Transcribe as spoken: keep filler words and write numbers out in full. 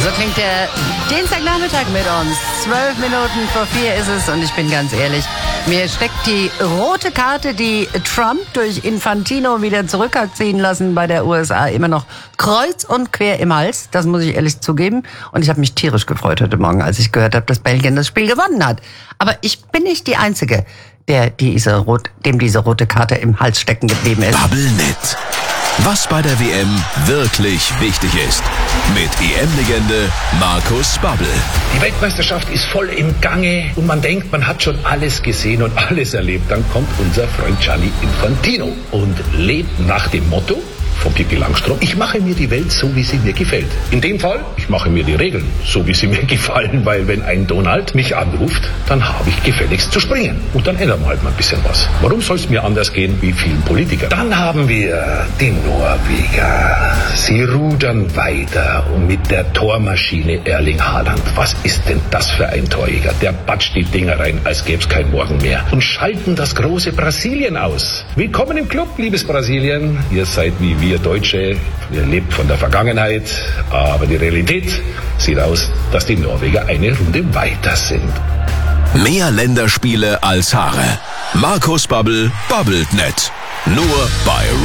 So klingt der Dienstagnachmittag mit uns. Zwölf Minuten vor vier ist es und ich bin ganz ehrlich, mir steckt die rote Karte, die Trump durch Infantino wieder zurück hat ziehen lassen bei der U S A, immer noch kreuz und quer im Hals. Das muss ich ehrlich zugeben. Und ich habe mich tierisch gefreut heute Morgen, als ich gehört habe, dass Belgien das Spiel gewonnen hat. Aber ich bin nicht die Einzige, der diese rot, dem diese rote Karte im Hals stecken geblieben ist. Bubblenet. Was bei der W M wirklich wichtig ist. Mit E M-Legende Markus Babbel. Die Weltmeisterschaft ist voll im Gange und man denkt, man hat schon alles gesehen und alles erlebt. Dann kommt unser Freund Gianni Infantino und lebt nach dem Motto von Pippi Langstrumpf: Ich mache mir die Welt so, wie sie mir gefällt. In dem Fall, ich mache mir die Regeln so, wie sie mir gefallen, weil wenn ein Donald mich anruft, dann habe ich gefälligst zu springen. Und dann ändern wir halt mal ein bisschen was. Warum soll es mir anders gehen wie vielen Politikern? Dann haben wir die Norweger. Sie rudern weiter und mit der Tormaschine Erling Haaland. Was ist denn das für ein Torjäger? Der batscht die Dinger rein, als gäbe es kein Morgen mehr. Und schalten das große Brasilien aus. Willkommen im Club, liebes Brasilien. Ihr seid wie wir Deutsche, ihr lebt von der Vergangenheit, aber die Realität sieht aus, dass die Norweger eine Runde weiter sind. Mehr Länderspiele als Haare. Markus Babbel babbelt net. Nur bei